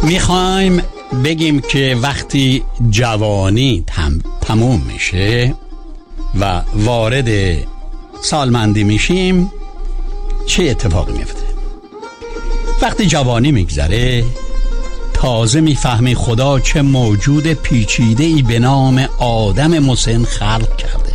میخوایم بگیم که وقتی جوانی تموم میشه و وارد سالمندی میشیم چه اتفاقی میفته؟ وقتی جوانی میگذره تازه میفهمی خدا چه موجود پیچیده‌ای به نام آدم مسن خلق کرده.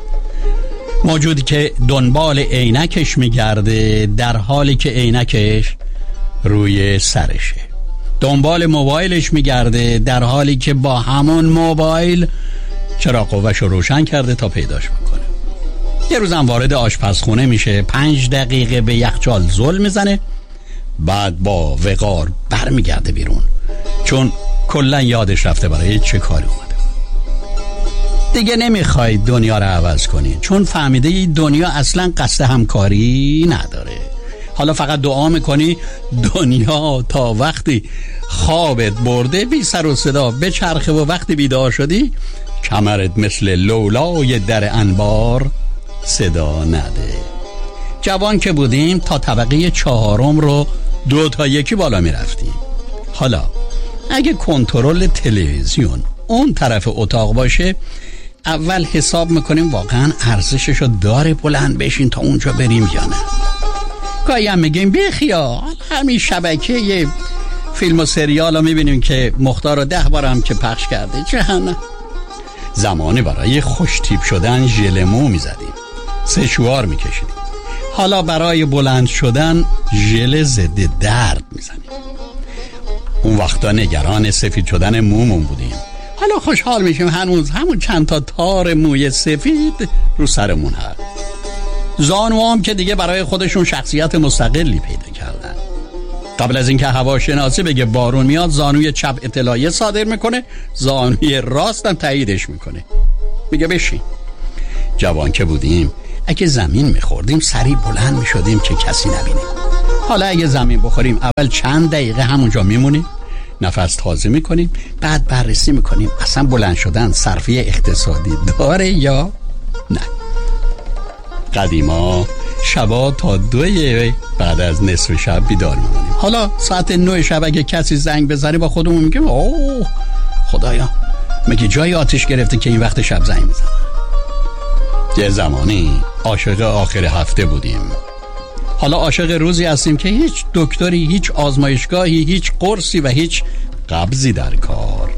موجودی که دنبال عینکش میگرده در حالی که عینکش روی سرشه، دنبال موبایلش میگرده در حالی که با همون موبایل چراغ قوه‌ش رو روشن کرده تا پیداش بکنه. یه روزم وارد آشپزخونه میشه، 5 دقیقه به یخچال زل میزنه، بعد با وقار برمیگرده بیرون، چون کلا یادش رفته برای چه کاری اومده. دیگه نمیخوای دنیا رو عوض کنی، چون فهمیده ای دنیا اصلا قصد همکاری نداره. حالا فقط دعا میکنی دنیا تا وقتی خوابت برده بی سر و صدا بچرخه و وقتی بیدار شدی کمرت مثل لولای در انبار صدا نده. جوان که بودیم تا طبقه 4 رو 2 تا 1 بالا میرفتیم. حالا اگه کنترل تلویزیون اون طرف اتاق باشه اول حساب میکنیم واقعا ارزششو داره بلند بشین تا اونجا بریم یا نه. گاهی هم میگیم بیخیال، همین شبکه یه فیلم و سریال رو میبینیم که مختار رو 10 بار هم که پخش کرده جهنم. زمانی برای خوش تیپ شدن ژل مو میزدیم، سشوار میکشیدیم. حالا برای بلند شدن ژل ضد درد میزنیم. اون وقتا نگران سفید شدن مومون بودیم، حالا خوشحال میشیم هنوز همون چند تا تار موی سفید رو سرمون هست. زانوام که دیگه برای خودشون شخصیت مستقلی پیدا کردن. قبل از اینکه هواشناسی بگه بارون میاد زانوی چپ اطلاعیه صادر میکنه، زانوی راست هم تاییدش میکنه، میگه بشین. جوان که بودیم اگه زمین میخوردیم سریع بلند میشدیم که کسی نبینه. حالا اگه زمین بخوریم اول چند دقیقه همونجا میمونیم، نفس تازه میکنیم، بعد بررسی میکنیم اصلا بلند شدن صرفه اقتصادی داره یا نه. قدیما شبا تا 2 بعد از نصف شب بیدار میمونیم. حالا ساعت 9 شب اگه کسی زنگ بزنه با خودمون میگیم اوه خدایا مگه جای آتش گرفته که این وقت شب زنگ میزنه. یه زمانی عاشق آخر هفته بودیم، حالا عاشق روزی هستیم که هیچ دکتری، هیچ آزمایشگاهی، هیچ قرصی و هیچ قبضی در کار